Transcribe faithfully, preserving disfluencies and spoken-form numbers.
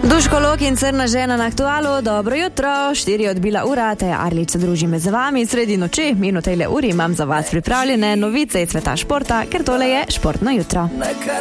Duško Lok in Crna žena na Aktualu, dobro jutro, štiri odbila ura, te Arlič se druži med z vami, sredi noči in v tejle uri imam za vas pripravljene novice iz sveta športa, ker tole je športno jutro.